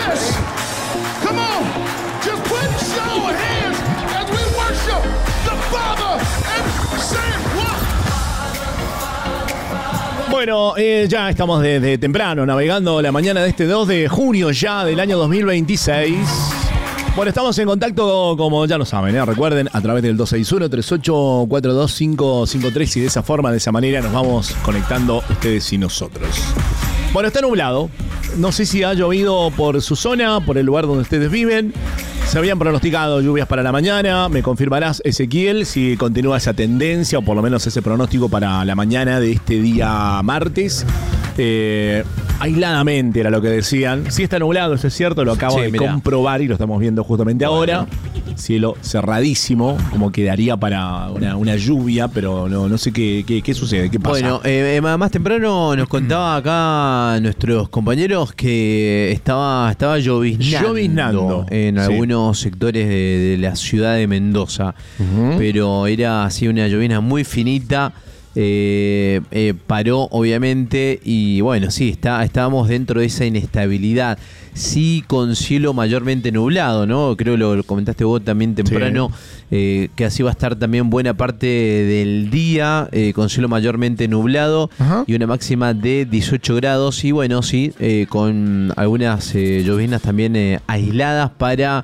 Yes! Come on! Just put show of hands as we worship the Father and say what? Bueno, ya estamos desde temprano navegando la mañana de este 2 de junio ya del año 2026. Bueno, estamos en contacto, como ya lo saben, recuerden, a través del 261-3842-553 y de esa forma, de esa manera nos vamos conectando ustedes y nosotros. Bueno, está nublado. No sé si ha llovido por su zona, por el lugar donde ustedes viven. Se habían pronosticado lluvias para la mañana. Me confirmarás, Ezequiel, si continúa esa tendencia o por lo menos ese pronóstico para la mañana de este día martes. Aisladamente era lo que decían. Sí está nublado, eso es cierto, lo acabo de comprobar y lo estamos viendo justamente ahora. Cielo cerradísimo, como quedaría para una lluvia, pero no sé qué sucede, qué pasa. Bueno, más temprano nos contaba acá nuestros compañeros que estaba lloviznando en algunos sectores de la ciudad de Mendoza, pero era así una llovizna muy finita. Paró obviamente y bueno, sí, estábamos dentro de esa inestabilidad, sí, con cielo mayormente nublado, ¿no? Creo lo comentaste vos también temprano, que así va a estar también buena parte del día, con cielo mayormente nublado. Ajá. Y una máxima de 18 grados y bueno, sí, con algunas lloviznas también aisladas para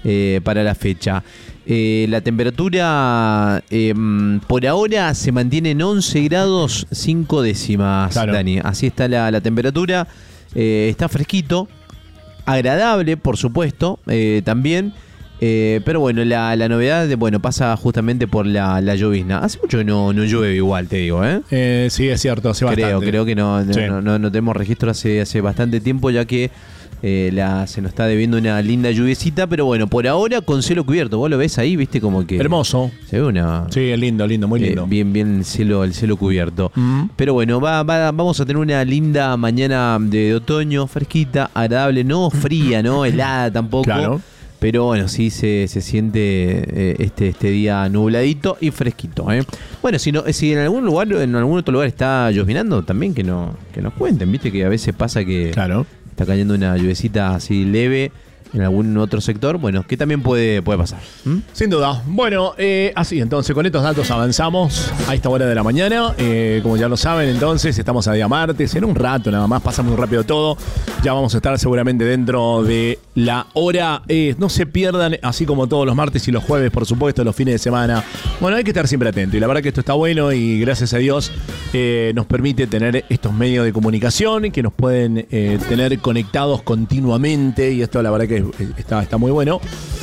la fecha. La temperatura por ahora se mantiene en 11 grados 5 décimas, claro. Dani. Así está la temperatura. Está fresquito, agradable, por supuesto, también. Pero bueno, la novedad pasa justamente por la llovizna. Hace mucho que no llueve igual, te digo, sí, es cierto, hace bastante. Creo que no tenemos registro hace bastante tiempo, ya que se nos está debiendo una linda lluviecita, pero bueno, por ahora con cielo cubierto. Vos lo ves ahí, viste, como que hermoso. Se ve una... Sí, es lindo, muy lindo. Bien el cielo cubierto. Pero bueno, vamos a tener una linda mañana de otoño, fresquita, agradable, no fría, no helada tampoco. Claro. Pero bueno, sí se siente este día nubladito y fresquito, Bueno, si en algún otro lugar está llovinando, también que nos cuenten, viste que a veces pasa que... Claro. Está cayendo una lluvecita así leve en algún otro sector, bueno, que también puede pasar. Sin duda. Bueno, así entonces, con estos datos avanzamos a esta hora de la mañana. Como ya lo saben, entonces, estamos a día martes. En un rato nada más, pasa muy rápido todo. Ya vamos a estar seguramente dentro de la hora. No se pierdan, así como todos los martes y los jueves, por supuesto, los fines de semana. Bueno, hay que estar siempre atento. Y la verdad que esto está bueno y gracias a Dios nos permite tener estos medios de comunicación que nos pueden tener conectados continuamente. Y esto la verdad que está muy bueno,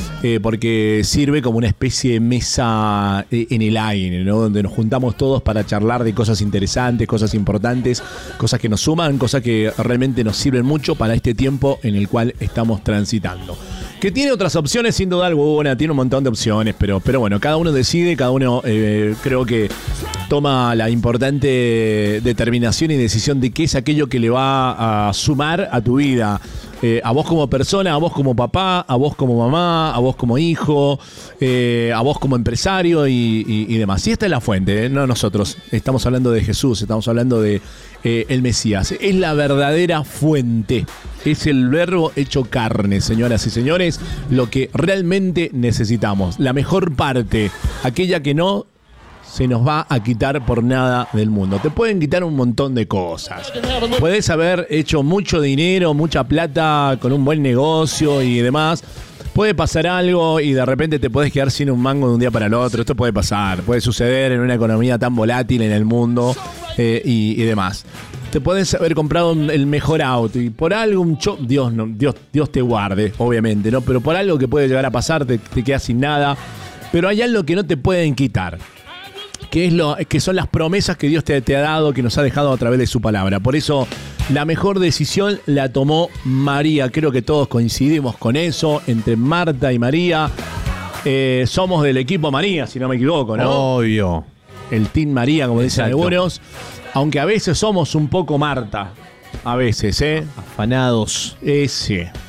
porque sirve como una especie de mesa en el aire, ¿no? Donde nos juntamos todos para charlar de cosas interesantes, cosas importantes, cosas que nos suman, cosas que realmente nos sirven mucho para este tiempo en el cual estamos transitando. Que tiene otras opciones, sin duda alguna, tiene un montón de opciones, pero bueno, cada uno decide, cada uno creo que toma la importante determinación y decisión de qué es aquello que le va a sumar a tu vida. A vos como persona, a vos como papá, a vos como mamá, a vos como hijo, a vos como empresario y demás. Y esta es la fuente, no nosotros. Estamos hablando de Jesús, estamos hablando de el Mesías. Es la verdadera fuente. Es el verbo hecho carne, señoras y señores. Lo que realmente necesitamos. La mejor parte, aquella que no se nos va a quitar por nada del mundo. Te pueden quitar un montón de cosas. Puedes haber hecho mucho dinero, mucha plata con un buen negocio y demás. Puede pasar algo y de repente te podés quedar sin un mango de un día para el otro. Esto puede pasar. Puede suceder en una economía tan volátil en el mundo y demás. Te puedes haber comprado el mejor auto y por algo Dios te guarde, obviamente, ¿no? Pero por algo que puede llegar a pasar te quedas sin nada. Pero hay algo que no te pueden quitar, que son las promesas que Dios te ha dado, que nos ha dejado a través de su palabra. Por eso, la mejor decisión la tomó María. Creo que todos coincidimos con eso, entre Marta y María. Somos del equipo María, si no me equivoco, ¿no? Obvio. El Team María, como dicen algunos. Aunque a veces somos un poco Marta. A veces, Afanados. Sí.